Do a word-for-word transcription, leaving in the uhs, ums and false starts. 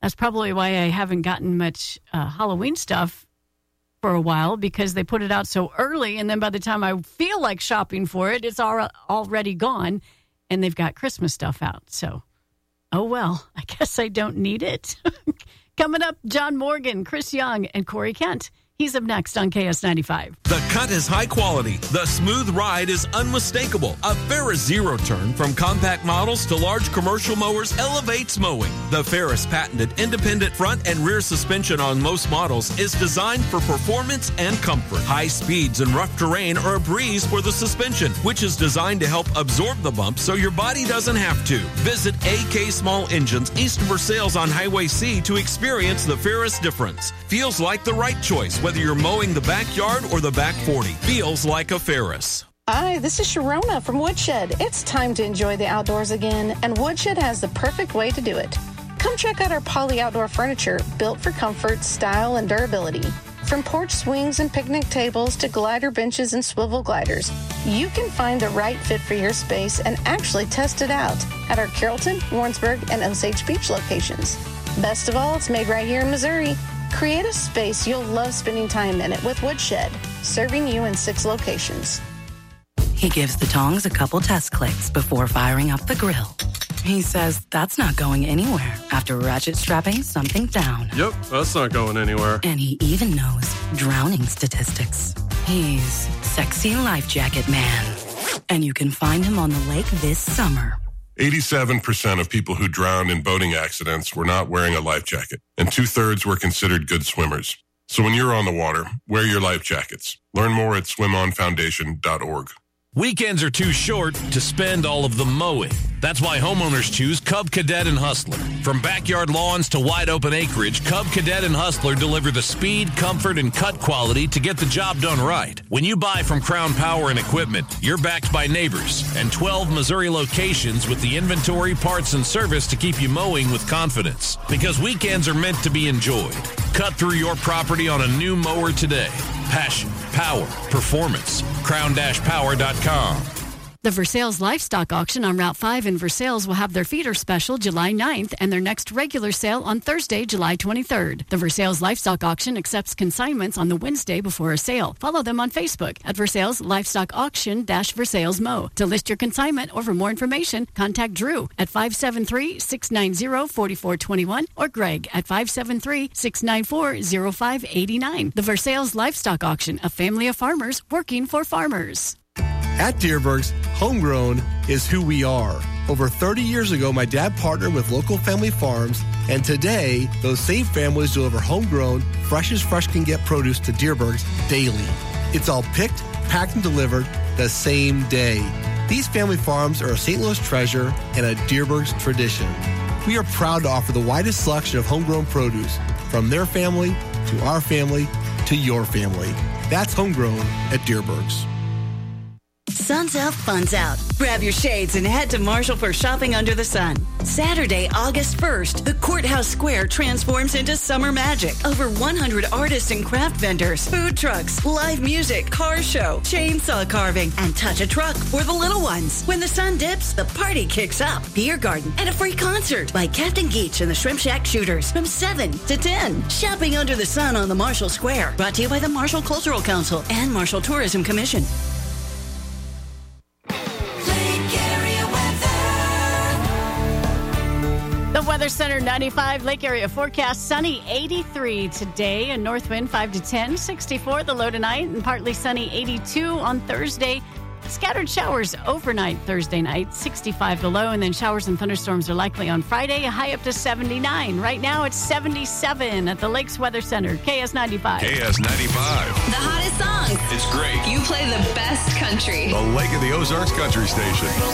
That's probably why I haven't gotten much uh, Halloween stuff for a while, because they put it out so early, and then by the time I feel like shopping for it, it's al- already gone, and they've got Christmas stuff out. So, oh well, I guess I don't need it. Coming up, John Morgan, Chris Young, and Corey Kent. He's up next on K S ninety-five. The cut is high quality. The smooth ride is unmistakable. A Ferris zero turn from compact models to large commercial mowers elevates mowing. The Ferris patented independent front and rear suspension on most models is designed for performance and comfort. High speeds and rough terrain are a breeze for the suspension, which is designed to help absorb the bump so your body doesn't have to. Visit A K Small Engines east of Versailles on Highway C to experience the Ferris difference. Feels like the right choice. Whether you're mowing the backyard or the back forty, feels like a Ferris. Hi, this is Sharona from Woodshed. It's time to enjoy the outdoors again, and Woodshed has the perfect way to do it. Come check out our Poly Outdoor furniture, built for comfort, style, and durability. From porch swings and picnic tables to glider benches and swivel gliders, you can find the right fit for your space and actually test it out at our Carrollton, Warrensburg, and Osage Beach locations. Best of all, it's made right here in Missouri. Create a space you'll love spending time in it with Woodshed, serving you in six locations. He gives the tongs a couple test clicks before firing up the grill. He says that's not going anywhere after ratchet strapping something down. Yep, that's not going anywhere. And he even knows drowning statistics. He's Sexy Life Jacket Man. And you can find him on the lake this summer. eighty-seven percent of people who drowned in boating accidents were not wearing a life jacket, and two-thirds were considered good swimmers. So when you're on the water, wear your life jackets. Learn more at swim on foundation dot org. Weekends are too short to spend all of the mowing. That's why homeowners choose Cub Cadet and Hustler. From backyard lawns to wide open acreage, Cub Cadet and Hustler deliver the speed, comfort, and cut quality to get the job done right. When you buy from Crown Power and Equipment, you're backed by neighbors and twelve Missouri locations with the inventory, parts, and service to keep you mowing with confidence. Because weekends are meant to be enjoyed. Cut through your property on a new mower today. Passion, power, performance. crown dash power dot com. The Versailles Livestock Auction on Route five in Versailles will have their feeder special July ninth and their next regular sale on Thursday, July twenty-third. The Versailles Livestock Auction accepts consignments on the Wednesday before a sale. Follow them on Facebook at Versailles Livestock Auction dash Versailles Mo. To list your consignment or for more information, contact Drew at five seven three, six nine zero, four four two one or Greg at five seven three, six nine four, zero five eight nine. The Versailles Livestock Auction, a family of farmers working for farmers. At Deerbergs, homegrown is who we are. Over thirty years ago, my dad partnered with local family farms, and today, those same families deliver homegrown, fresh as fresh can get produce to Deerbergs daily. It's all picked, packed, and delivered the same day. These family farms are a Saint Louis treasure and a Deerbergs tradition. We are proud to offer the widest selection of homegrown produce, from their family to our family to your family. That's homegrown at Deerbergs. Sun's out, fun's out. Grab your shades and head to Marshall for shopping under the sun. Saturday, August first, the Courthouse Square transforms into summer magic. Over one hundred artists and craft vendors, food trucks, live music, car show, chainsaw carving, and touch a truck for the little ones. When the sun dips, the party kicks up. Beer garden and a free concert by Captain Geach and the Shrimp Shack Shooters from seven to ten. Shopping under the sun on the Marshall Square. Brought to you by the Marshall Cultural Council and Marshall Tourism Commission. The Weather Center ninety-five Lake Area forecast, sunny eighty-three today, and north wind five to ten, sixty-four the low tonight, and partly sunny eighty-two on Thursday. Scattered showers overnight Thursday night, sixty-five the low, and then showers and thunderstorms are likely on Friday, a high up to seventy-nine. Right now it's seventy-seven at the Lakes Weather Center, K S ninety-five. K S ninety-five. The hottest songs. It's great. You play the best country. The Lake of the Ozarks Country Station.